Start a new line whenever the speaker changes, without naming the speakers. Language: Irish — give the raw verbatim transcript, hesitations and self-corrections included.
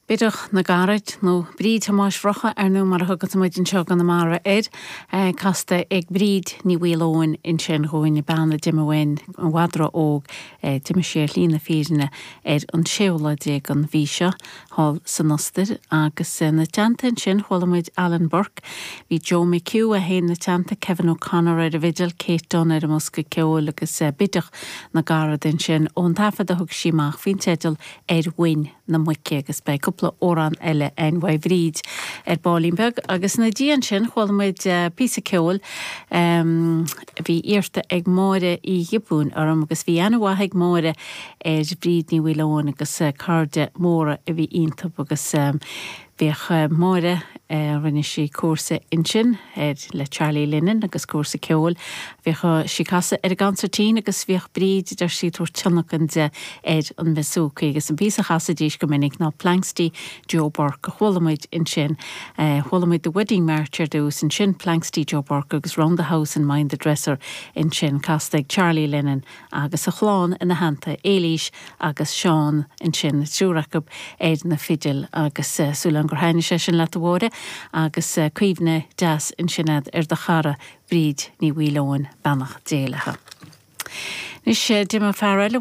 Bidach na garid nó bríd hamáis frocha ar nó mar thugad muid an seo gan na mara ed casta ag bríd ní bhílóin in sin hóin i banna dimhain an wadra óg dimime sé lína fírinne ed an seola déag an bhí seo hall san ostir agus na teanta sin chhualamuid Alan Burke hí Joe McHugh a héin na teanta Kevin O'Connor ar a vidal Kate Dunn ar a musca ceol agus bidach na garad in sin ón tafad a thug síach hín tedal ar win na muice agus bei cúpla óran eile an bhaid bríd ar Bálínbeg agus na dían sin chhualamuid uh, písa ceol um, bhí irta ag máire í Gibún orm agus bhí anhha ag máire ar bríd ní bhílóin agus uh, carde móra a bhí iontab agus um, bhíoch uh, máire uh, rinne sí cuasa in sin ar le Charlie Lennon agus cuasa ceol bhíoch sí casa ar a gansatín agus bhíoch bríd dar sí túir tunachan de ar an mesúca agus an bísa chasa díos go minic ná Plankstí Joe Burke a chhualamuid in sin uh, chhualamuid the wedding marcher dús in sin Plankstí Joe Burke agus round the house and mind the dresser in sin castaig Charlie Lennon agus a chláán in na hanta Élís agus Sean in sin trúracab éid na fidil agus uh, súlan gur haine sé sin le bhóre agus uh, cuimhne deas in sinad ar de chara bríd ní bhílóin bannach déalacha. Nis sé dimime fearra